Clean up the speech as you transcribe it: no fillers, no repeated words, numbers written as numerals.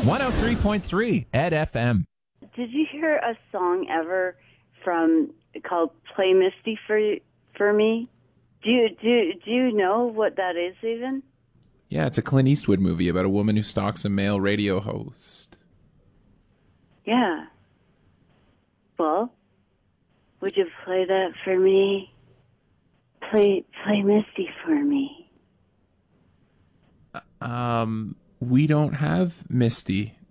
103.3 at FM. Did you hear a song ever called "Play Misty for Me"? Do you know what that is even? Yeah, it's a Clint Eastwood movie about a woman who stalks a male radio host. Yeah. Well, would you play that for me? Play Misty for me. We don't have Misty.